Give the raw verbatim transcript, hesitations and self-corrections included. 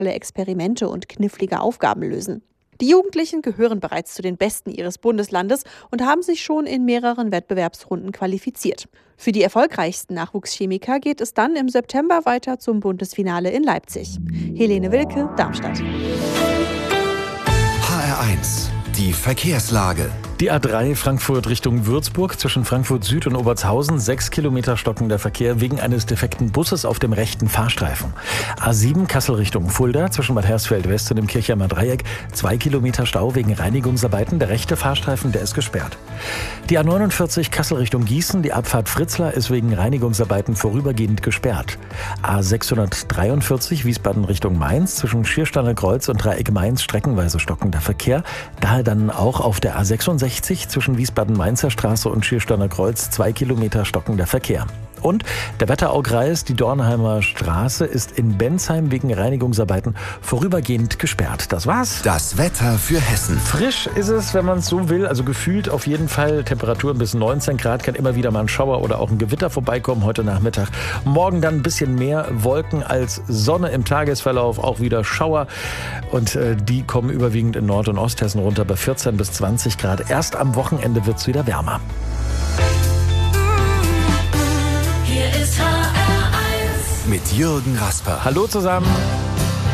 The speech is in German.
Experimente und knifflige Aufgaben lösen. Die Jugendlichen gehören bereits zu den Besten ihres Bundeslandes und haben sich schon in mehreren Wettbewerbsrunden qualifiziert. Für die erfolgreichsten Nachwuchschemiker geht es dann im September weiter zum Bundesfinale in Leipzig. Helene Wilke, Darmstadt. H R eins, die Verkehrslage. Die A drei Frankfurt Richtung Würzburg zwischen Frankfurt Süd und Obertshausen. Sechs Kilometer stockender Verkehr wegen eines defekten Busses auf dem rechten Fahrstreifen. A sieben Kassel Richtung Fulda zwischen Bad Hersfeld West und dem Kirchheimer Dreieck. Zwei Kilometer Stau wegen Reinigungsarbeiten. Der rechte Fahrstreifen, der ist gesperrt. Die A neunundvierzig Kassel Richtung Gießen. Die Abfahrt Fritzlar ist wegen Reinigungsarbeiten vorübergehend gesperrt. A sechshundertdreiundvierzig Wiesbaden Richtung Mainz zwischen Schiersteiner Kreuz und Dreieck Mainz streckenweise stockender Verkehr. Daher dann auch auf der A sechsundsechzig zwischen Wiesbaden-Mainzer Straße und Schiersteiner Kreuz zwei Kilometer stockender Verkehr. Und der Wetteraukreis, die Dornheimer Straße, ist in Bensheim wegen Reinigungsarbeiten vorübergehend gesperrt. Das war's. Das Wetter für Hessen. Frisch ist es, wenn man es so will, also gefühlt auf jeden Fall. Temperaturen bis neunzehn Grad, kann immer wieder mal ein Schauer oder auch ein Gewitter vorbeikommen heute Nachmittag. Morgen dann ein bisschen mehr Wolken als Sonne im Tagesverlauf, auch wieder Schauer. Und äh, die kommen überwiegend in Nord- und Osthessen runter bei vierzehn bis zwanzig Grad. Erst am Wochenende wird es wieder wärmer. Mit Jürgen Rasper. Hallo zusammen.